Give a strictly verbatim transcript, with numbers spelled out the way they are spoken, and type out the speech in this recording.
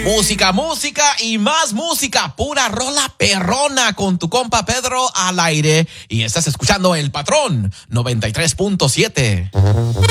Música, música y más música. Pura rola perrona con tu compa Pedro al aire. Y estás escuchando El Patrón noventa y tres punto siete.